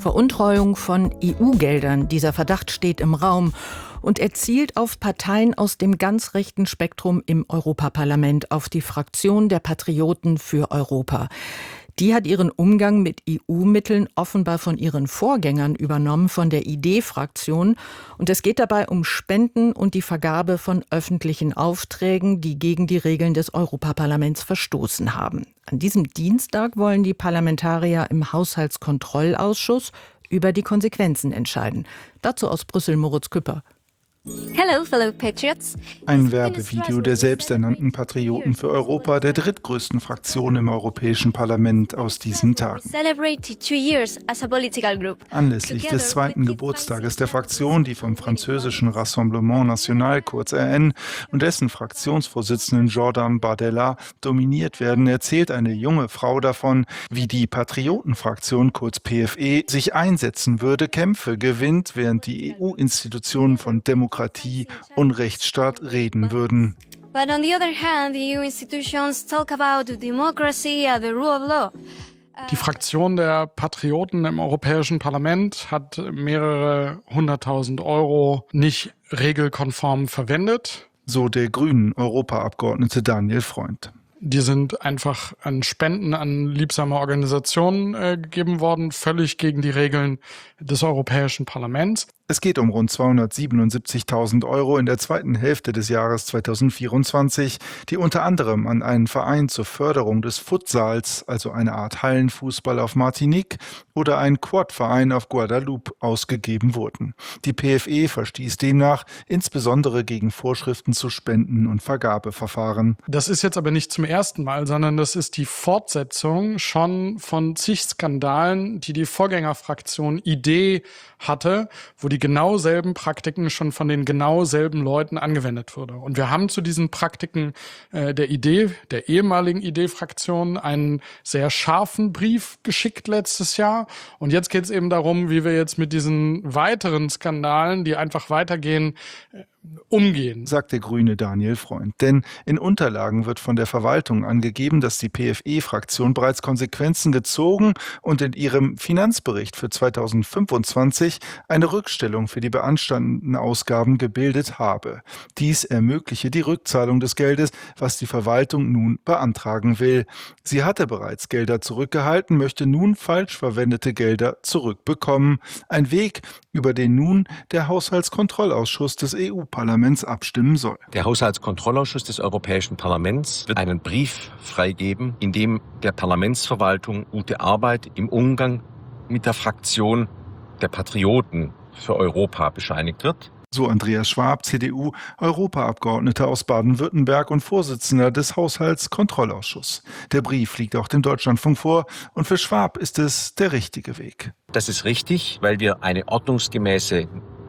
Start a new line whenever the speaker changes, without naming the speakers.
Veruntreuung von EU-Geldern. Dieser Verdacht steht im Raum und er zielt auf Parteien aus dem ganz rechten Spektrum im Europaparlament, auf die Fraktion der Patrioten für Europa. Die hat ihren Umgang mit EU-Mitteln offenbar von ihren Vorgängern übernommen, von der ID-Fraktion. Und es geht dabei um Spenden und die Vergabe von öffentlichen Aufträgen, die gegen die Regeln des Europaparlaments verstoßen haben. An diesem Dienstag wollen die Parlamentarier im Haushaltskontrollausschuss über die Konsequenzen entscheiden. Dazu aus Brüssel Moritz Küpper.
Hello, fellow patriots.
Ein Werbevideo der selbsternannten Patrioten für Europa, der drittgrößten Fraktion im Europäischen Parlament aus diesen Tagen. Anlässlich des 2. Geburtstages der Fraktion, die vom französischen Rassemblement National, kurz RN, und dessen Fraktionsvorsitzenden Jordan Bardella dominiert werden, erzählt eine junge Frau davon, wie die Patriotenfraktion, kurz PFE, sich einsetzen würde, Kämpfe gewinnt, während die EU-Institutionen von Demokratie und Rechtsstaat reden würden.
But on the other hand, the EU institutions talk about democracy and the rule of law.
Die Fraktion der Patrioten im Europäischen Parlament hat mehrere 100.000 Euro nicht regelkonform verwendet.
So der grünen Europaabgeordnete Daniel Freund.
Die sind einfach an Spenden an liebsame Organisationen gegeben worden, völlig gegen die Regeln des Europäischen Parlaments.
Es geht um rund 277.000 Euro in der zweiten Hälfte des Jahres 2024, die unter anderem an einen Verein zur Förderung des Futsals, also eine Art Hallenfußball auf Martinique, oder einen Quad-Verein auf Guadeloupe ausgegeben wurden. Die PFE verstieß demnach insbesondere gegen Vorschriften zu Spenden- und Vergabeverfahren.
Das ist jetzt aber nicht zum ersten Mal, sondern das ist die Fortsetzung schon von zig Skandalen, die die Vorgängerfraktion ID hatte, wo die genau selben Praktiken schon von den genau selben Leuten angewendet wurde. Und wir haben zu diesen Praktiken der ehemaligen ID-Fraktion, einen sehr scharfen Brief geschickt letztes Jahr. Und jetzt geht es eben darum, wie wir jetzt mit diesen weiteren Skandalen, die einfach weitergehen, umgehen,
sagt der grüne Daniel Freund. Denn in Unterlagen wird von der Verwaltung angegeben, dass die PFE-Fraktion bereits Konsequenzen gezogen und in ihrem Finanzbericht für 2025 eine Rückstellung für die beanstandeten Ausgaben gebildet habe. Dies ermögliche die Rückzahlung des Geldes, was die Verwaltung nun beantragen will. Sie hatte bereits Gelder zurückgehalten, möchte nun falsch verwendete Gelder zurückbekommen. Ein Weg, über den nun der Haushaltskontrollausschuss des EU-Parlaments abstimmen soll.
Der Haushaltskontrollausschuss des Europäischen Parlaments wird einen Brief freigeben, in dem der Parlamentsverwaltung gute Arbeit im Umgang mit der Fraktion der Patrioten für Europa bescheinigt wird.
So Andreas Schwab, CDU, Europaabgeordneter aus Baden-Württemberg und Vorsitzender des Haushaltskontrollausschusses. Der Brief liegt auch dem Deutschlandfunk vor und für Schwab ist es der richtige Weg.
Das ist richtig, weil wir eine ordnungsgemäße